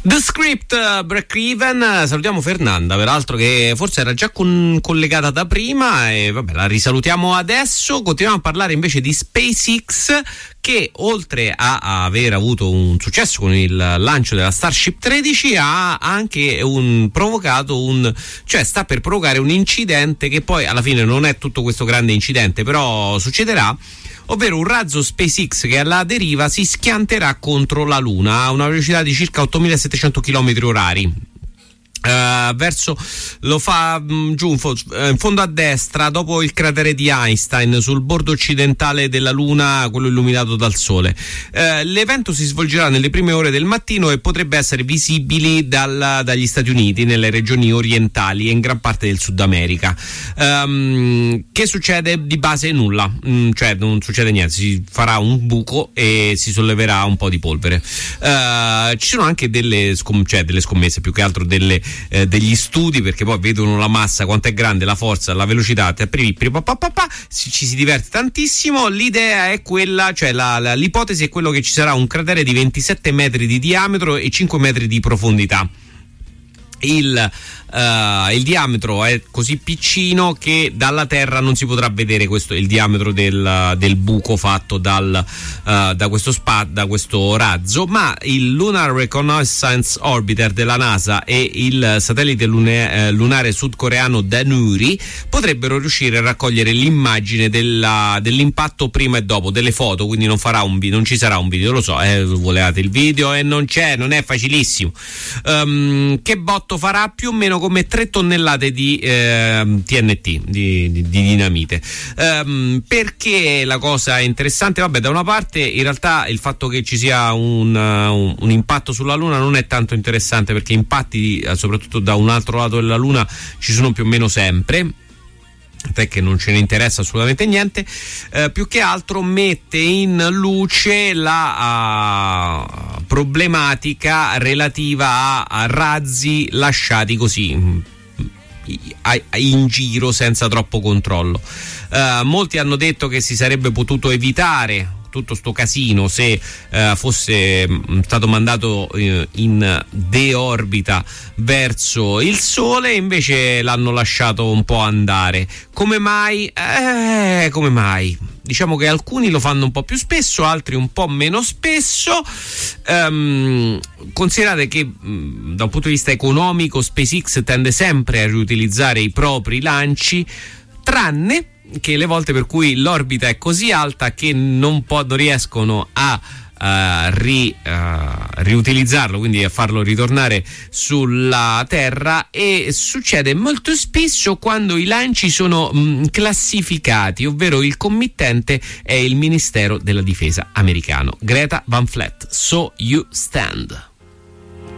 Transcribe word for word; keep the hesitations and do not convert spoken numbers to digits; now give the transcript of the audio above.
The Script, Break Even. Salutiamo Fernanda, peraltro, che forse era già con, collegata da prima, e vabbè, la risalutiamo adesso. Continuiamo a parlare invece di SpaceX, che oltre a, a aver avuto un successo con il lancio della Starship tredici ha anche un provocato un cioè sta per provocare un incidente che poi alla fine non è tutto questo grande incidente, però succederà, ovvero un razzo SpaceX che alla deriva si schianterà contro la Luna a una velocità di circa ottomilasettecento chilometri orari. Uh, verso lo fa mh, giù in, fo- in fondo a destra, dopo il cratere di Einstein, sul bordo occidentale della Luna, quello illuminato dal Sole. Uh, l'evento si svolgerà nelle prime ore del mattino e potrebbe essere visibili dal, dagli Stati Uniti, nelle regioni orientali e in gran parte del Sud America. Um, che succede? Di base nulla, mm, cioè non succede niente, si farà un buco e si solleverà un po' di polvere. Uh, ci sono anche delle, scom- cioè delle scommesse, più che altro delle Eh, degli studi, perché poi vedono la massa, quanto è grande, la forza, la velocità, ci si diverte tantissimo. L'idea è quella, cioè la, la, l'ipotesi è quello che ci sarà un cratere di ventisette metri di diametro e cinque metri di profondità. Il, uh, il diametro è così piccino che dalla Terra non si potrà vedere questo, il diametro del, del buco fatto dal, uh, da questo spa, da questo razzo, ma il Lunar Reconnaissance Orbiter della NASA e il satellite lune, eh, lunare sudcoreano Danuri potrebbero riuscire a raccogliere l'immagine della, dell'impatto prima e dopo, delle foto, quindi non farà un video, non ci sarà un video, lo so, eh, volevate il video e non c'è, non è facilissimo. Um, che botto farà? Più o meno come tre tonnellate di eh, T N T, di, di, di dinamite. Um, perché la cosa è interessante? Vabbè, da una parte in realtà il fatto che ci sia un, un, un impatto sulla Luna non è tanto interessante, perché impatti soprattutto da un altro lato della Luna ci sono più o meno sempre, te che non ce ne interessa assolutamente niente. Eh, più che altro mette in luce la uh, problematica relativa a, a razzi lasciati così in giro senza troppo controllo. Uh, molti hanno detto che si sarebbe potuto evitare tutto sto casino se uh, fosse mh, stato mandato uh, in deorbita verso il Sole, invece l'hanno lasciato un po' andare. Come mai? Eh, come mai? Diciamo che alcuni lo fanno un po' più spesso, altri un po' meno spesso. Um, considerate che mh, da un punto di vista economico SpaceX tende sempre a riutilizzare i propri lanci, tranne che le volte per cui l'orbita è così alta che non, po- non riescono a uh, ri, uh, riutilizzarlo, quindi a farlo ritornare sulla Terra, e succede molto spesso quando i lanci sono mh, classificati, ovvero il committente è il Ministero della Difesa americano. Greta Van Fleet, So You Stand.